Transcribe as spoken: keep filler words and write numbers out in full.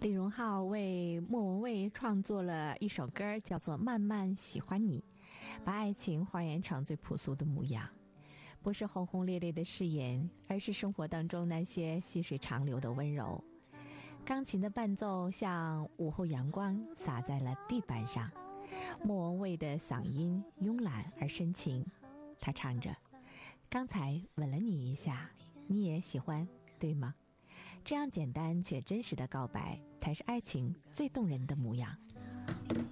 李荣浩为莫文蔚创作了一首歌，叫做《慢慢喜欢你》，把爱情还原成最朴素的模样，不是轰轰烈烈的誓言，而是生活当中那些细水长流的温柔。钢琴的伴奏像午后阳光洒在了地板上，莫文蔚的嗓音慵懒而深情，她唱着：刚才吻了你一下，你也喜欢，对吗？这样简单却真实的告白，才是爱情最动人的模样。